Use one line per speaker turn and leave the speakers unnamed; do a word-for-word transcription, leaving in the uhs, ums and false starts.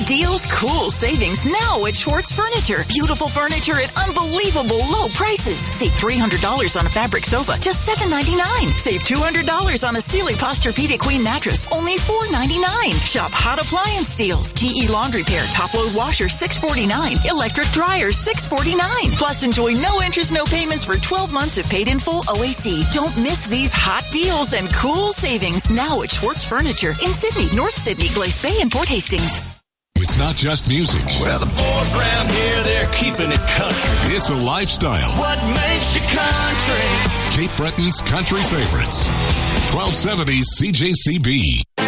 deals, cool savings now at Schwartz Furniture. Beautiful furniture at unbelievable low prices. Save three hundred dollars on a fabric sofa, just seven ninety-nine. Save two hundred dollars on a Sealy Posturepedic Queen mattress, only four ninety-nine. Shop hot appliance deals. G E Laundry Pair top load washer, six forty-nine. Electric dryer, six forty-nine. Plus, enjoy no interest, no payments for twelve months of paid in full O A C. Don't miss these hot deals and cool savings now at Schwartz Furniture in Sydney, North Sydney, Glace Bay, and Port Hastings.
It's not just music.
Well, the boys around here, they're keeping it country.
It's a lifestyle.
What makes you country?
Cape Breton's country favorites. twelve seventy C J C B.